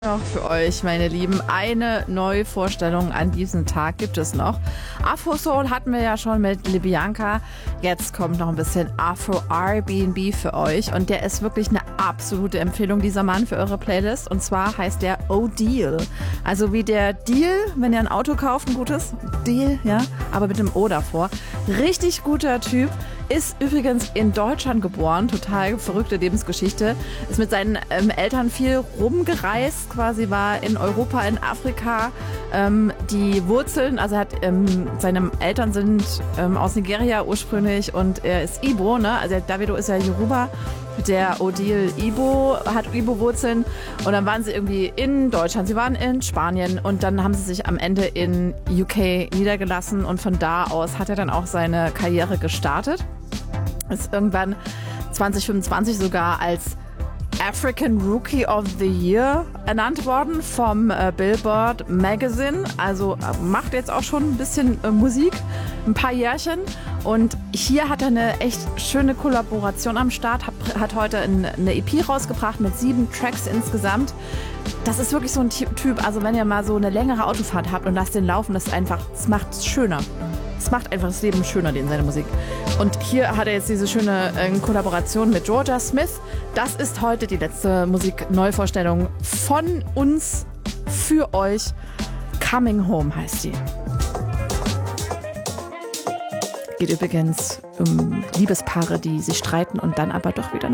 Noch für euch, meine Lieben, eine neue Vorstellung an diesem Tag gibt es noch. Afro Soul hatten wir ja schon mit Libyanka. Jetzt kommt noch ein bisschen Afro R&B für euch und der ist wirklich eine absolute Empfehlung, dieser Mann, für eure Playlist. Und zwar heißt der O'Deal. Also wie der Deal, wenn ihr ein Auto kauft, ein gutes Deal, ja, aber mit dem O davor. Richtig guter Typ. Ist übrigens in Deutschland geboren, total verrückte Lebensgeschichte. Ist mit seinen Eltern viel rumgereist, quasi war in Europa, in Afrika. Die Wurzeln, also seine Eltern sind aus Nigeria ursprünglich und er ist Ibo, ne? Also Davido ist ja Yoruba. Der O'Deal hat Ibo-Wurzeln und dann waren sie irgendwie in Deutschland, sie waren in Spanien und dann haben sie sich am Ende in UK niedergelassen und von da aus hat er dann auch seine Karriere gestartet. Ist irgendwann 2025 sogar als African Rookie of the Year ernannt worden vom Billboard Magazine. Also macht jetzt auch schon ein bisschen Musik, ein paar Jährchen. Und hier hat er eine echt schöne Kollaboration am Start, hat heute eine EP rausgebracht mit 7 Tracks insgesamt. Das ist wirklich so ein Typ, also wenn ihr mal so eine längere Autofahrt habt und lasst den laufen, das macht es schöner. Es macht einfach das Leben schöner, seine Musik. Und hier hat er jetzt diese schöne Kollaboration mit Jorja Smith. Das ist heute die letzte Musikneuvorstellung von uns für euch. Coming Home heißt sie. Geht übrigens um Liebespaare, die sich streiten und dann aber doch wieder